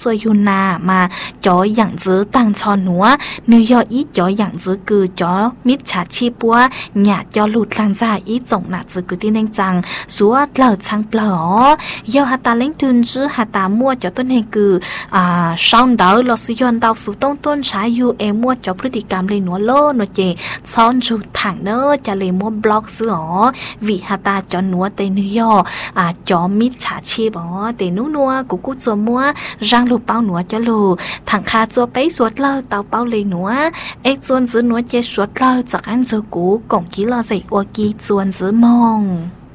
xuôi yuna mà chó dạng dứ tăng cho núa nữ do ít chó dạng dứ cứ chó mít trả chi búa nhà cho lụt lăng ra ít rộng nạ dứ cứ tin anh rằng súa lờ trăng plở do hà ta lấy thương chứ hà ta mua cho tuân hay cứ xong đó là sử dụng tàu phụ tông tuân trái yu em mua cho pretty cam lên núa lô nó chè son chủ thẳng đó trả lời mua blog sữa vì hà ta cho núa tây nữ do cho mít trả chi bó tây núa núa của cú chùa mua rang lụt bao núa cho lù thằng kha chùa bấy suốt lơ tàu bao lên núa ếch chuôn giữ núa chè suốt lơ chắc ăn rồi cú cổng ký lo dậy ô ký chuôn giữ mong